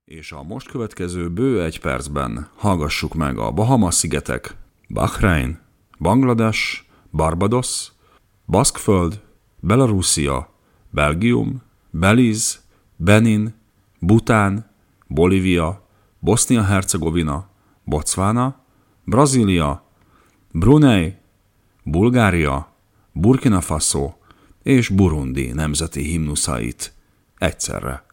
És a most következő bő 1 percben hallgassuk meg a Bahama-szigetek, Bahrein, Banglades, Barbados, Baszkföld, Belarusia, Belgium, Belize, Benin, Bután, Bolívia, Bosznia-Hercegovina, Botswana, Brazília, Brunei, Bulgária, Burkina Faso és Burundi nemzeti himnuszait egyszerre.